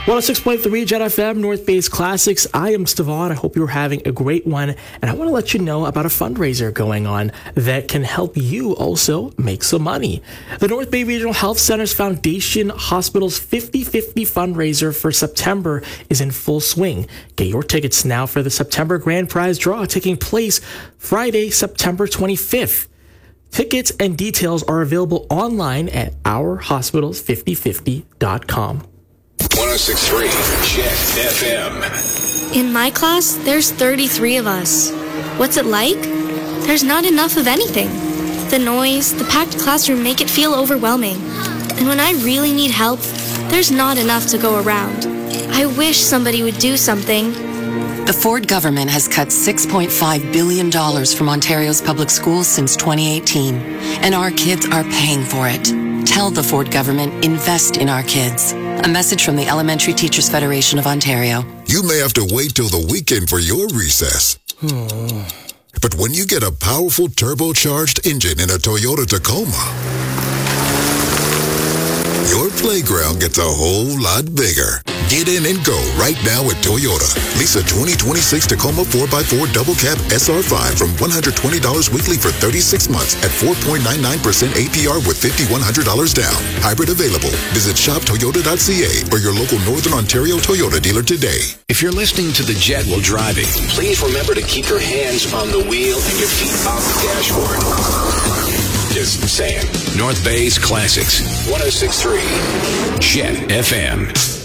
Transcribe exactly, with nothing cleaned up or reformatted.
one oh six point three Jet F M, North Bay's Classics. I am Stavon. I hope you're having a great one. And I want to let you know about a fundraiser going on that can help you also make some money. The North Bay Regional Health Centers Foundation Hospital's fifty fifty fundraiser for September is in full swing. Get your tickets now for the September Grand Prize draw taking place Friday, September twenty-fifth. Tickets and details are available online at our hospitals fifty fifty dot com. one oh six point three Jet F M. In my class, there's thirty-three of us. What's it like? There's not enough of anything. The noise, the packed classroom make it feel overwhelming. And when I really need help, there's not enough to go around. I wish somebody would do something. The Ford government has cut six point five billion dollars from Ontario's public schools since twenty eighteen, and our kids are paying for it. Tell the Ford government, invest in our kids. A message from the Elementary Teachers Federation of Ontario. You may have to wait till the weekend for your recess. But when you get a powerful turbocharged engine in a Toyota Tacoma, your playground gets a whole lot bigger. Get in and go right now at Toyota. Lease a twenty twenty-six Tacoma four by four Double Cab S R five from one hundred twenty dollars weekly for thirty-six months at four point nine nine percent A P R with five thousand one hundred dollars down. Hybrid available. Visit shop toyota dot c a or your local Northern Ontario Toyota dealer today. If you're listening to The Jet while driving, please remember to keep your hands on the wheel and your feet off the dashboard. Just saying. North Bay's Classics. one oh six point three Jet F M.